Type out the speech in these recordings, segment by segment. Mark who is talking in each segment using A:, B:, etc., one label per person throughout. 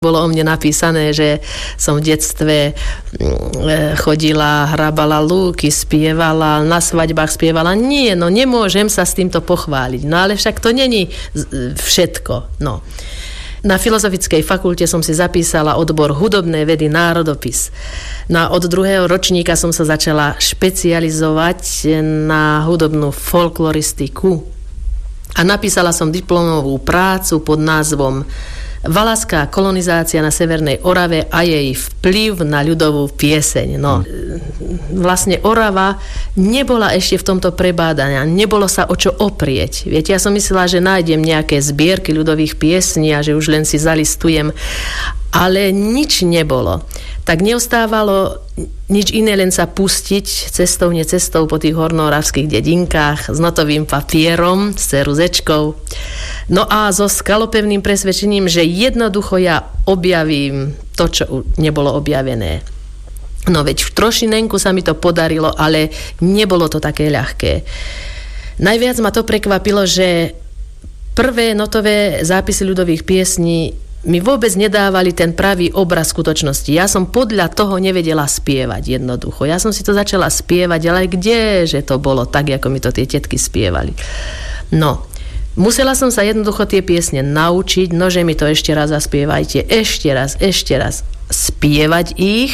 A: Bolo o mne napísané, že som v detstve chodila, hrabala lúky, spievala, na svadbách spievala. Nie, no nemôžem sa s týmto pochváliť. No ale však to není všetko. No. Na Filozofickej fakulte som si zapísala odbor hudobné vedy národopis. No a od 2. ročníka som sa začala špecializovať na hudobnú folkloristiku. A napísala som diplomovú prácu pod názvom Valaská kolonizácia na Severnej Orave a jej vplyv na ľudovú pieseň. No, vlastne Orava nebola ešte v tomto prebádaní, nebolo sa o čo oprieť. Viete, ja som myslela, že nájdem nejaké zbierky ľudových piesní a že už len si zalistujem, ale nič nebolo. Tak neostávalo nič iné, len sa pustiť cestou, necestou po tých hornooravských dedinkách s notovým papierom, s ceruzečkou. No a so skalopevným presvedčením, že jednoducho ja objavím to, čo nebolo objavené. No veď v trošinenku sa mi to podarilo, ale nebolo to také ľahké. Najviac ma to prekvapilo, že prvé notové zápisy ľudových piesní mi vôbec nedávali ten pravý obraz skutočnosti. Ja som podľa toho nevedela spievať jednoducho. Ja som si to začala spievať, ale kdeže to bolo tak, ako mi to tie tetky spievali. No, musela som sa jednoducho tie piesne naučiť, no že mi to ešte raz zaspievajte, ešte raz spievať ich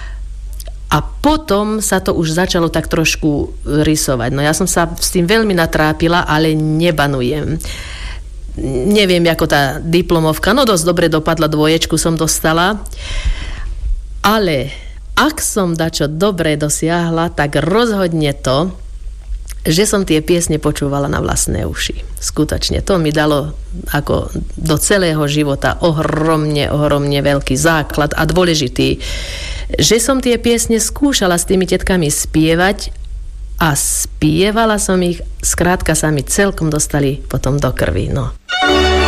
A: a potom sa to už začalo tak trošku rysovať. No ja som sa s tým veľmi natrápila, ale nebanujem. Neviem, ako tá diplomovka, no dosť dobre dopadla, 2 som dostala, ale ak som dačo dobre dosiahla, tak rozhodne to, že som tie piesne počúvala na vlastné uši. Skutočne, to mi dalo ako do celého života ohromne veľký základ a dôležitý, že som tie piesne skúšala s tými tetkami spievať a spievala som ich, skrátka sa mi celkom dostali potom do krvi, no.